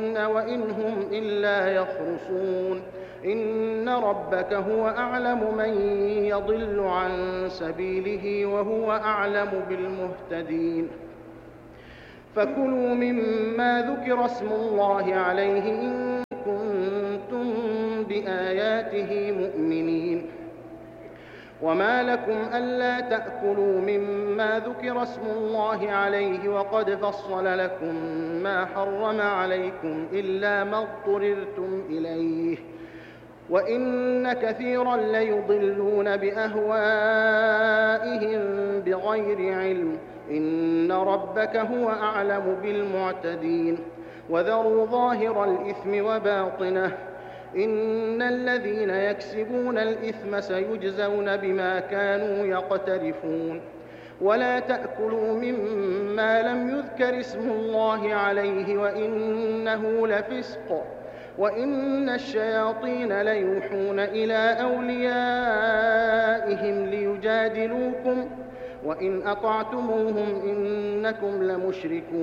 وإن هم إلا يخرصون إن ربك هو أعلم من يضل عن سبيله وهو أعلم بالمهتدين فكلوا مما ذكر اسم الله عليه إن كنتم بآياته مؤمنين وما لكم ألا تأكلوا مما ذكر اسم الله عليه وقد فصل لكم ما حرم عليكم إلا ما اضطررتم إليه وإن كثيرا ليضلون بأهوائهم بغير علم إن ربك هو أعلم بالمعتدين وذروا ظاهر الإثم وباطنه إن الذين يكسبون الإثم سيجزون بما كانوا يقترفون ولا تأكلوا مما لم يذكر اسم الله عليه وإنه لفسق وإن الشياطين ليوحون إلى أوليائهم ليجادلوكم وإن أطعتموهم إنكم لمشركون